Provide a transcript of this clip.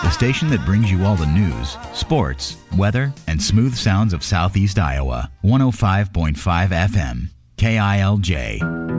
The station that brings you all the news, sports, weather, and smooth sounds of Southeast Iowa. 105.5 FM. KILJ.